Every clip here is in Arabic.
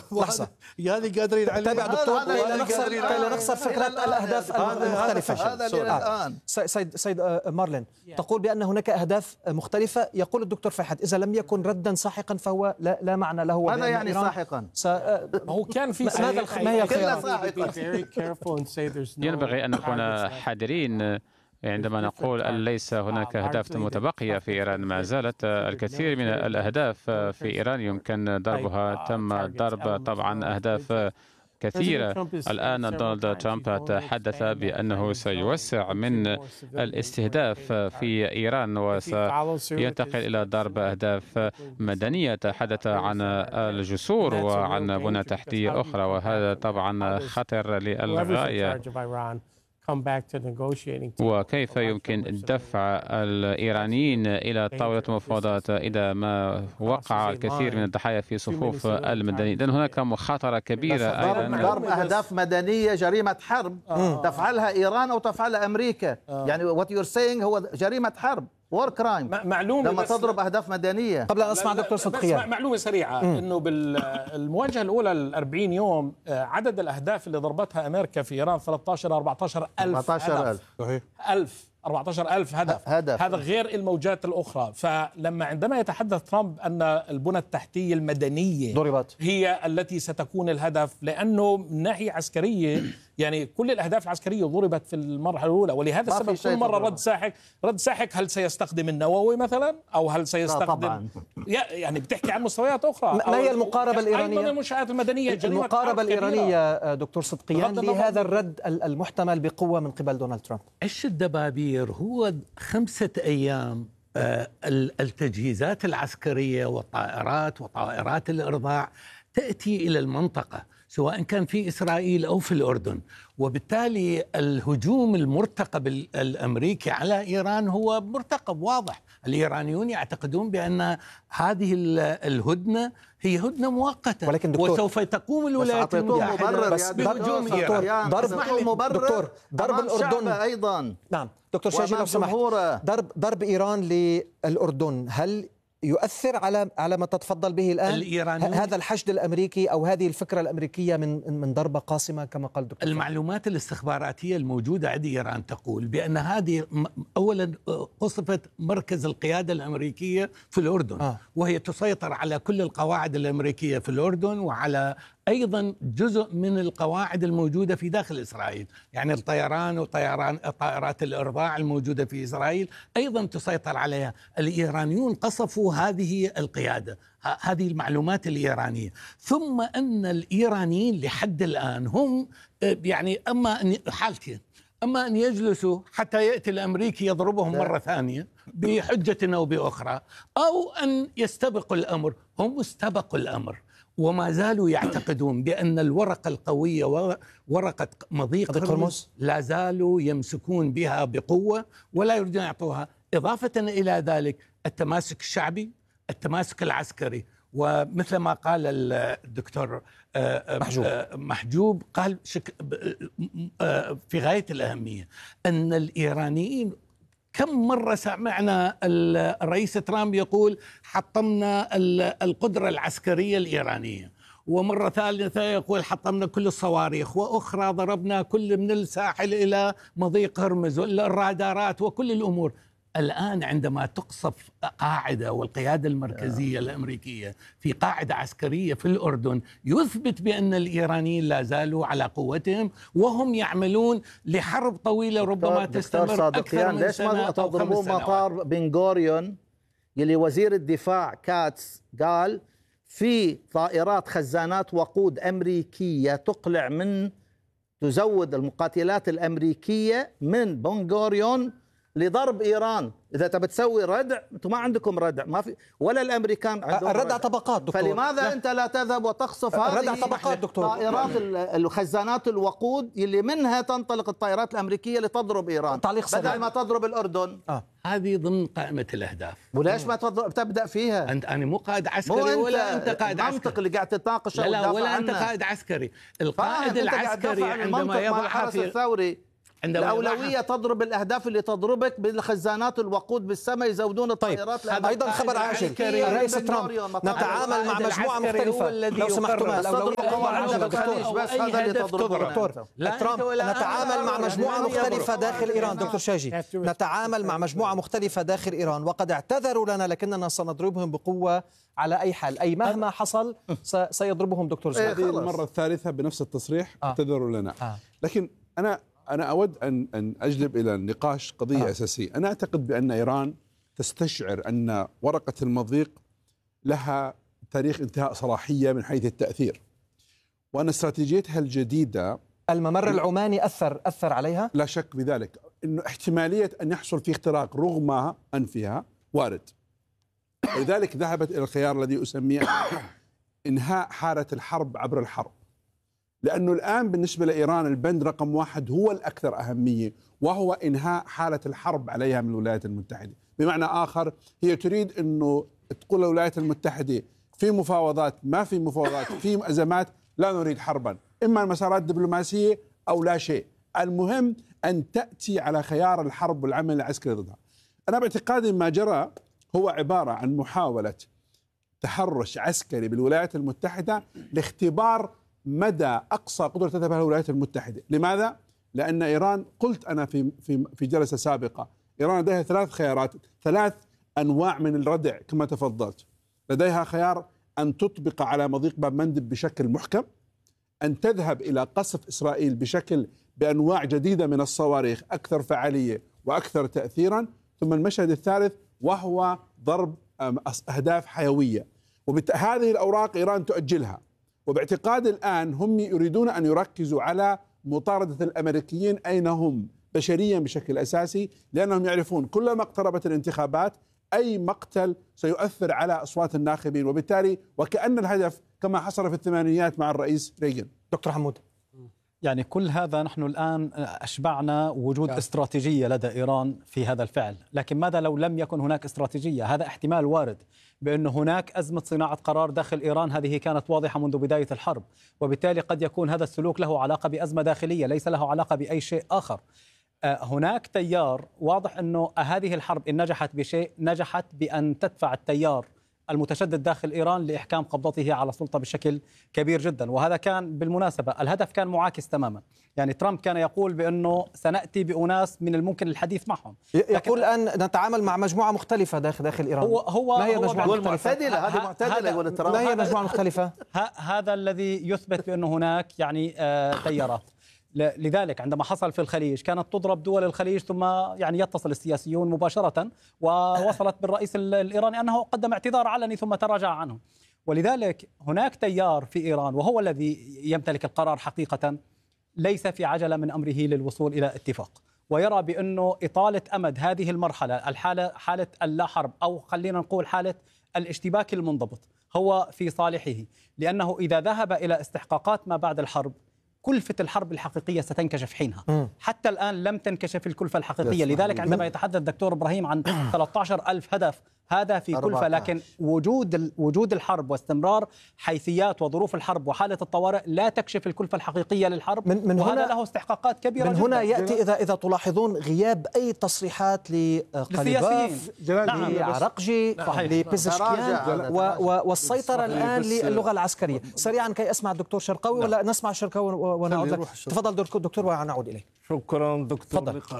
لحظة هذه قادرين عليه. تابع دكتور كي نخسر فكرة الأهداف المختلفة. هذا الآن سيد مارلين تقول بأن هناك أهداف مختلفة. يقول الدكتور فيحت إذا لم يكن ردا ساحقا فهو لا معنى له. ماذا يعني ساحقا؟ هو كان في ما هي الخيارات؟ ينبغي أن نكون حذرين عندما نقول ليس هناك أهداف متبقية في إيران. ما زالت الكثير من الأهداف في إيران يمكن ضربها. تم ضرب طبعا أهداف كثيرة. الآن دونالد ترامب تحدث بأنه سيوسع من الاستهداف في إيران وسينتقل إلى ضرب أهداف مدنية. تحدث عن الجسور وعن بنى تحتية أخرى، وهذا طبعا خطر للغاية. وكيف يمكن دفع الإيرانيين إلى طاولة المفاوضات إذا ما وقع الكثير من الضحايا في صفوف المدنيين؟ لأن هناك مخاطرة كبيرة أيضا. ضرب أهداف مدنية جريمة حرب تفعلها إيران أو تفعلها أمريكا. يعني what you're saying هو جريمة حرب، وور كرايم، معلومة لما تضرب أهداف مدنية. قبل أن أسمع دكتور صدقيان، معلومة سريعة إنه بالمواجهة الأولى 40 يوم عدد الأهداف اللي ضربتها أمريكا في إيران 13 14 ألف. 14,000 هدف. هذا غير الموجات الأخرى. فلما عندما يتحدث ترامب أن البنى التحتية المدنية ضربت هي التي ستكون الهدف، لأنه من ناحية عسكرية يعني كل الأهداف العسكرية ضربت في المرحلة الأولى، ولهذا السبب كل مرة رد ساحق. هل سيستخدم النووي مثلا أو هل سيستخدم يعني بتحكي عن مستويات أخرى؟ ما هي المقاربة الإيرانية؟ أيضا المنشآت المدنية. المقاربة الإيرانية دكتور صدقيان لهذا الرد المحتمل بقوة من قبل دونالد ترامب. عش الدبابير هو 5 أيام التجهيزات العسكرية والطائرات وطائرات الإرضاع تأتي إلى المنطقة سواء كان في إسرائيل أو في الأردن، وبالتالي الهجوم المرتقب الأمريكي على إيران هو مرتقب واضح. الإيرانيون يعتقدون بأن هذه الهدنة هي هدنة مؤقتة، ولكن دكتور وسوف تقوم الولايات المتحدة بهجوم إيران. ضرب الأردن أيضا. نعم دكتور شاجي لو سمحت، ضرب إيران للأردن هل يؤثر على ما تتفضل به الآن؟ هذا الحشد الأمريكي أو هذه الفكرة الأمريكية من ضربة قاصمة كما قال الدكتور؟ المعلومات الاستخباراتية الموجودة عند إيران تقول بأن هذه أولا قصفت مركز القيادة الأمريكية في الأردن، وهي تسيطر على كل القواعد الأمريكية في الأردن وعلى أيضا جزء من القواعد الموجودة في داخل إسرائيل. يعني الطيران طائرات الإرضاع الموجودة في إسرائيل أيضا تسيطر عليها. الإيرانيون قصفوا هذه القيادة، هذه المعلومات الإيرانية. ثم أن الإيرانيين لحد الآن هم يعني حالتين: أما أن يجلسوا حتى يأتي الأمريكي يضربهم مرة ثانية بحجة أو بأخرى، أو أن يستبقوا الأمر. هم استبقوا الأمر وما زالوا يعتقدون بأن الورقة القوية وورقة مضيق هرمز لا زالوا يمسكون بها بقوة ولا يريدون يعطوها. إضافة إلى ذلك التماسك الشعبي، التماسك العسكري، ومثل ما قال الدكتور محجوب قال في غاية الأهمية أن الإيرانيين كم مرة سمعنا الرئيس ترامب يقول حطمنا القدرة العسكرية الإيرانية، ومرة ثالثة يقول حطمنا كل الصواريخ، وأخرى ضربنا كل من الساحل إلى مضيق هرمز والرادارات وكل الأمور. الآن عندما تقصف قاعدة والقيادة المركزية الأمريكية في قاعدة عسكرية في الأردن يثبت بأن الإيرانيين لا زالوا على قوتهم وهم يعملون لحرب طويلة ربما تستمر أكثر من سنة أو 5 تضربون سنوات. مطار بن غوريون يلي وزير الدفاع كاتس قال في طائرات خزانات وقود أمريكية تقلع من تزود المقاتلات الأمريكية من بن غوريون لضرب إيران. إذا تبي تسوي ردع، أنتم ما عندكم ردع، ما في ولا الأمريكان عندهم الردع طبقات دكتور. فلماذا أنت لا تذهب وتقصف الردع هذه طبقات دكتور. طائرات الخزانات الوقود اللي منها تنطلق الطائرات الأمريكية لتضرب إيران بدل ما تضرب الأردن؟ هذه ضمن قائمة الأهداف. وليش ما تبدأ فيها؟ أنا مو قائد عسكري ولا أنت قائد عسكري. المنطق اللي قاعد تتناقش لا ولا أنت قائد عسكري. القائد العسكري عندما يضع الثوري الأولوية تضرب الأهداف اللي تضربك بالخزانات الوقود بالسماء، يزودون الطائرات. طيب. أيضا خبر عاجل، الرئيس ترامب نتعامل مع مجموعة مختلفة. لو سمحتم نتعامل مع مجموعة مختلفة داخل إيران. دكتور شاجي، نتعامل مع مجموعة مختلفة داخل إيران وقد اعتذروا لنا، لكننا سنضربهم بقوة على أي حال، أي مهما حصل سيضربهم دكتور شاجي. هذه المرة الثالثة بنفس التصريح اعتذروا لنا. لكن أنا أود أن أجلب إلى النقاش قضية أساسية. أنا أعتقد بأن إيران تستشعر أن ورقة المضيق لها تاريخ انتهاء صلاحية من حيث التأثير، وأن استراتيجيتها الجديدة الممر العماني أثر عليها؟ لا شك بذلك، أنه احتمالية أن يحصل في اختراق رغم أنفها وارد. ولذلك ذهبت إلى الخيار الذي أسميه إنهاء حالة الحرب عبر الحرب، لأنه الآن بالنسبة لإيران البند رقم 1 هو الأكثر أهمية، وهو إنهاء حالة الحرب عليها من الولايات المتحدة. بمعنى آخر، هي تريد أنه تقول الولايات المتحدة في مفاوضات، ما في مفاوضات، في أزمات، لا نريد حربا، إما المسارات الدبلوماسية أو لا شيء، المهم أن تأتي على خيار الحرب والعمل العسكري ضدها. أنا باعتقادي ما جرى هو عبارة عن محاولة تحرش عسكري بالولايات المتحدة لاختبار مدى أقصى قدرة تذهبها الولايات المتحدة. لماذا؟ لأن إيران، قلت أنا في جلسة سابقة، إيران لديها 3 خيارات، 3 أنواع من الردع كما تفضلت. لديها خيار أن تطبق على مضيق باب مندب بشكل محكم، أن تذهب إلى قصف إسرائيل بأنواع جديدة من الصواريخ أكثر فعالية وأكثر تأثيرا، ثم المشهد الثالث وهو ضرب أهداف حيوية. وهذه الأوراق إيران تؤجلها، وباعتقاد الآن هم يريدون أن يركزوا على مطاردة الأمريكيين أين هم بشريا بشكل أساسي، لأنهم يعرفون كلما اقتربت الانتخابات أي مقتل سيؤثر على أصوات الناخبين، وبالتالي وكأن الهدف كما حصل في الثمانينيات مع الرئيس ريغان. دكتور حمود، يعني كل هذا نحن الآن أشبعنا وجود استراتيجية لدى إيران في هذا الفعل، لكن ماذا لو لم يكن هناك استراتيجية؟ هذا احتمال وارد، بأن هناك أزمة صناعة قرار داخل إيران، هذه كانت واضحة منذ بداية الحرب، وبالتالي قد يكون هذا السلوك له علاقة بأزمة داخلية ليس له علاقة بأي شيء آخر. هناك تيار واضح أنه هذه الحرب إن نجحت بشيء، نجحت بأن تدفع التيار المتشدد داخل إيران لإحكام قبضته على السلطة بشكل كبير جدا. وهذا كان بالمناسبة الهدف كان معاكس تماما، يعني ترامب كان يقول بأنه سنأتي بأناس من الممكن الحديث معهم، يقول أن نتعامل مع مجموعة مختلفة داخل إيران. ما هي مجموعة مختلفة؟ هذه معتدلة يقول ترامب. ما هي مجموعة مختلفة؟ هذا الذي يثبت بأنه هناك يعني تيارات. لذلك عندما حصل في الخليج كانت تضرب دول الخليج، ثم يعني يتصل السياسيون مباشرة، ووصلت بالرئيس الإيراني أنه قدم اعتذار علني ثم تراجع عنه. ولذلك هناك تيار في إيران وهو الذي يمتلك القرار حقيقة، ليس في عجلة من أمره للوصول إلى اتفاق، ويرى بأنه إطالة أمد هذه المرحلة، حالة اللا حرب، أو خلينا نقول حالة الاشتباك المنضبط، هو في صالحه، لأنه إذا ذهب إلى استحقاقات ما بعد الحرب كلفة الحرب الحقيقية ستنكشف حينها. حتى الآن لم تنكشف الكلفة الحقيقية. لذلك عندما يتحدث الدكتور إبراهيم عن 13,000 هدف، هذا في كلفة، لكن وجود الحرب واستمرار حيثيات وظروف الحرب وحالة الطوارئ لا تكشف الكلفة الحقيقية للحرب، وهذا له استحقاقات كبيرة من هنا يأتي إذا تلاحظون غياب أي تصريحات لقليباف، لعرقجي، لبيزشكيان، والسيطرة الآن للغة العسكرية. سريعا كي أسمع الدكتور شرقاوي، ولا نسمع الشرقاوي ونعود. تفضل دكتور ونعود إليه. شكرا دكتور لقاء.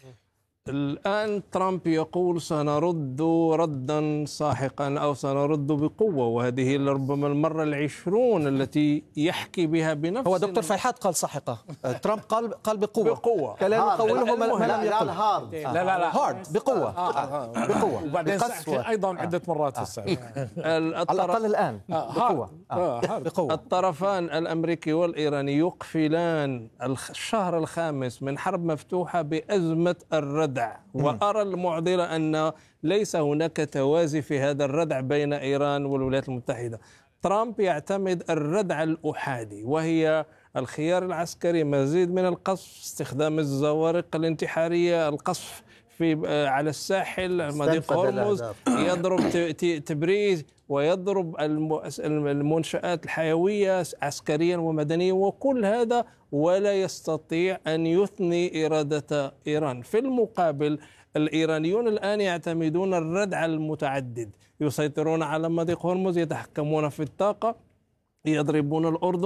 الآن ترامب يقول سنرد ردا ساحقا أو سنرد بقوة، وهذه ربما المرة 20 التي يحكي بها بنفسه. هو دكتور فيحات قال ساحقة، ترامب قال بقوة. كلام يقوله ما لم يقل هارد. لا هارد بقوة. بقوة. وبعدين أيضا عدة مرات في السابق. على الأقل الآن بقوة. الطرفان الأمريكي والإيراني يقفلان الشهر الخامس من حرب مفتوحة بأزمة الردع، وأرى المعضلة أن ليس هناك توازي في هذا الردع بين إيران والولايات المتحدة. ترامب يعتمد الردع الأحادي، وهي الخيار العسكري، مزيد من القصف، استخدام الزوارق الانتحارية، القصف في على الساحل مضيق هرمز، يضرب تبريز، ويضرب المنشآت الحيوية عسكريا ومدنيا، وكل هذا ولا يستطيع أن يثني إرادة إيران. في المقابل الإيرانيون الآن يعتمدون الردع المتعدد، يسيطرون على مضيق هرمز، يتحكمون في الطاقة، يضربون الأردن.